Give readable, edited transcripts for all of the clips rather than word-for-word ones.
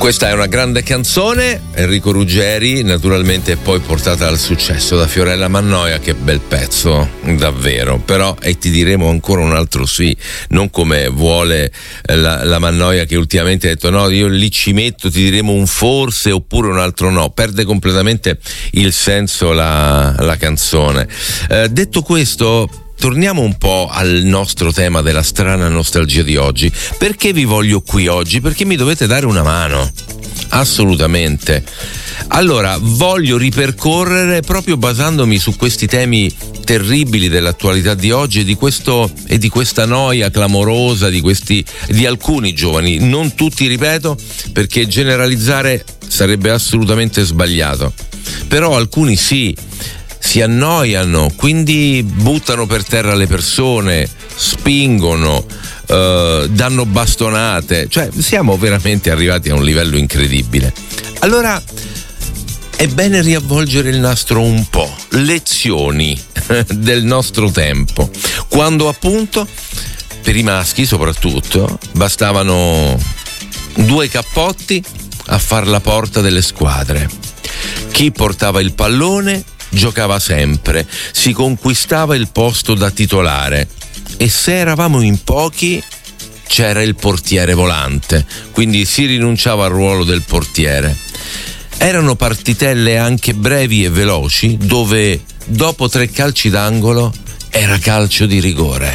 Questa è una grande canzone, Enrico Ruggeri, naturalmente poi portata al successo da Fiorella Mannoia. Che bel pezzo, davvero. Però e ti diremo ancora un altro sì, non come vuole la Mannoia, che ultimamente ha detto no, io lì ci metto, ti diremo un forse oppure un altro no. Perde completamente il senso la canzone. Detto questo, torniamo un po' al nostro tema della strana nostalgia di oggi. Perché vi voglio qui oggi? Perché mi dovete dare una mano, assolutamente. Allora, voglio ripercorrere, proprio basandomi su questi temi terribili dell'attualità di oggi e di questa noia clamorosa di alcuni giovani, non tutti, ripeto, perché generalizzare sarebbe assolutamente sbagliato, però alcuni sì, si annoiano, quindi buttano per terra le persone, spingono, danno bastonate, cioè siamo veramente arrivati a un livello incredibile. Allora è bene riavvolgere il nastro un po', lezioni del nostro tempo, quando appunto per i maschi soprattutto bastavano 2 cappotti a far la porta delle squadre. Chi portava il pallone giocava sempre, si conquistava il posto da titolare, e se eravamo in pochi c'era il portiere volante, quindi si rinunciava al ruolo del portiere. Erano partitelle anche brevi e veloci, dove dopo 3 calci d'angolo era calcio di rigore.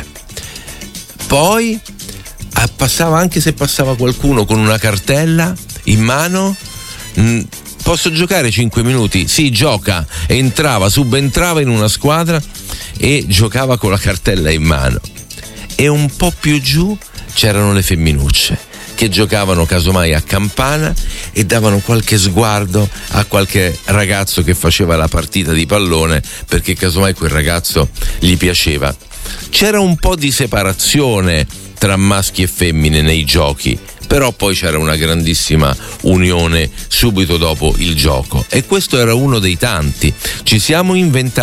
Poi passava, anche se passava qualcuno con una cartella in mano, posso giocare 5 minuti? Sì, gioca. Entrava, subentrava in una squadra e giocava con la cartella in mano. E un po' più giù c'erano le femminucce, che giocavano casomai a campana e davano qualche sguardo a qualche ragazzo che faceva la partita di pallone, perché casomai quel ragazzo gli piaceva. C'era un po' di separazione tra maschi e femmine nei giochi, però poi c'era una grandissima unione subito dopo il gioco, e questo era uno dei tanti. Ci siamo inventati